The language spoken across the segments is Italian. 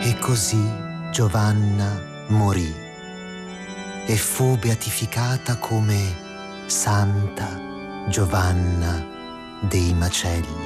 E così Giovanna morì e fu beatificata come Santa Giovanna dei Macelli.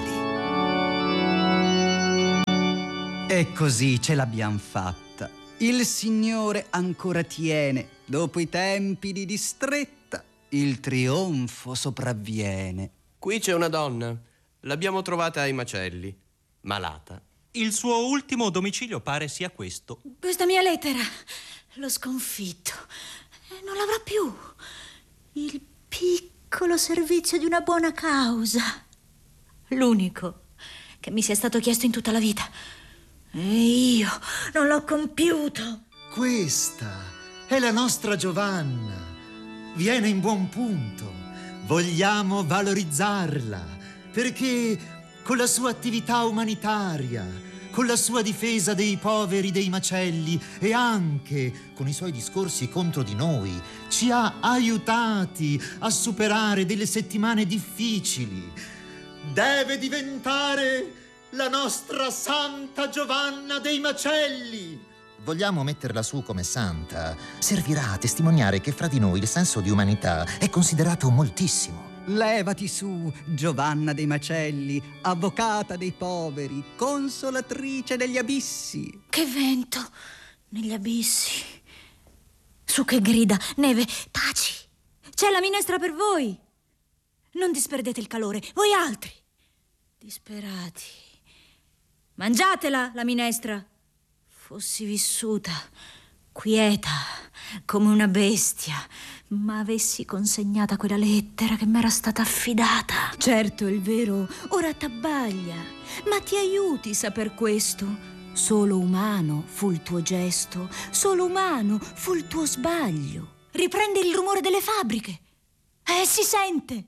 E così ce l'abbiam fatta. Il Signore ancora tiene, dopo i tempi di distretta, il trionfo sopravviene. Qui c'è una donna, l'abbiamo trovata ai Macelli, malata. Il suo ultimo domicilio pare sia questo. Questa mia lettera l'ho sconfitto. Non l'avrà più. Il piccolo servizio di una buona causa. L'unico che mi sia stato chiesto in tutta la vita. E io non l'ho compiuto. Questa è la nostra Giovanna. Viene in buon punto. Vogliamo valorizzarla perché con la sua attività umanitaria, con la sua difesa dei poveri dei Macelli e anche con i suoi discorsi contro di noi, ci ha aiutati a superare delle settimane difficili. Deve diventare la nostra Santa Giovanna dei Macelli. Vogliamo metterla su come santa. Servirà a testimoniare che fra di noi il senso di umanità è considerato moltissimo. Levati su, Giovanna dei Macelli, avvocata dei poveri, consolatrice degli abissi. Che vento negli abissi. Su che grida, neve, taci. C'è la minestra per voi. Non disperdete il calore, voi altri. Disperati. Mangiatela, la minestra. Fossi vissuta, quieta, come una bestia, ma avessi consegnata quella lettera che m'era stata affidata. Certo, il vero ora t'abbaglia, ma ti aiuti saper questo. Solo umano fu il tuo gesto, solo umano fu il tuo sbaglio. Riprendi il rumore delle fabbriche. Si sente.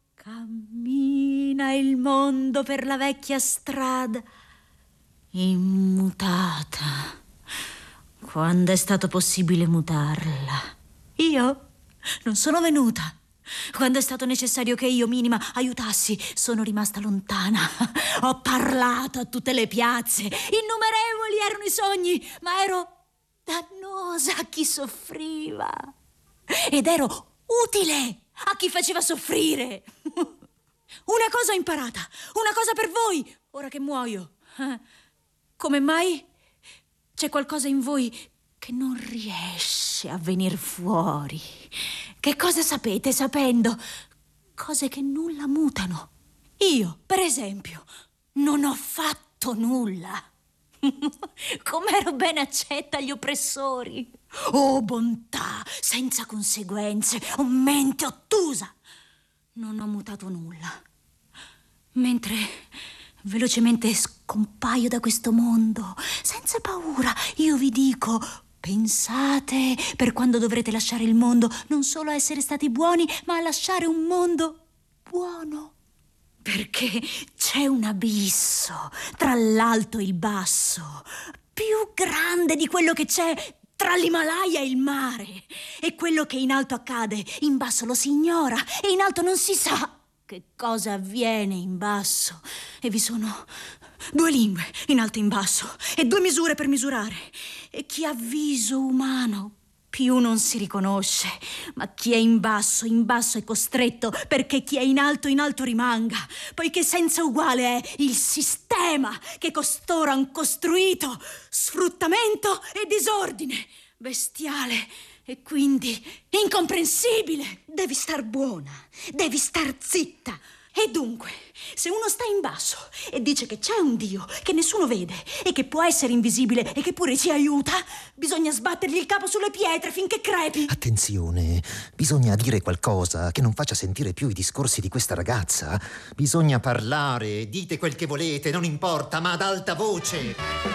Cammina il mondo per la vecchia strada, immutata. Quando è stato possibile mutarla? Io non sono venuta. Quando è stato necessario che io, minima, aiutassi, sono rimasta lontana. Ho parlato a tutte le piazze. Innumerevoli erano i sogni, ma ero dannosa a chi soffriva. Ed ero utile a chi faceva soffrire. Una cosa ho imparata, una cosa per voi, ora che muoio. Come mai? C'è qualcosa in voi che non riesce a venir fuori. Che cosa sapete sapendo? Cose che nulla mutano. Io, per esempio, non ho fatto nulla. Com'ero ben accetta agli oppressori. Oh, bontà, senza conseguenze, oh, mente ottusa. Non ho mutato nulla. Mentre velocemente scompaio da questo mondo, senza paura, io vi dico: pensate, per quando dovrete lasciare il mondo, non solo a essere stati buoni, ma a lasciare un mondo buono. Perché c'è un abisso tra l'alto e il basso, più grande di quello che c'è tra l'Himalaya e il mare. E quello che in alto accade, in basso lo si ignora, e in alto non si sa che cosa avviene in basso. E vi sono 2 lingue, in alto e in basso, e 2 misure per misurare. E chi ha viso umano più non si riconosce, ma chi è in basso è costretto, perché chi è in alto rimanga, poiché senza uguale è il sistema che costoro han costruito. Sfruttamento e disordine, bestiale e quindi incomprensibile. Devi star buona, devi star zitta. E dunque, se uno sta in basso e dice che c'è un Dio che nessuno vede e che può essere invisibile e che pure ci aiuta, bisogna sbattergli il capo sulle pietre finché crepi. Attenzione, bisogna dire qualcosa che non faccia sentire più i discorsi di questa ragazza. Bisogna parlare, dite quel che volete, non importa, ma ad alta voce.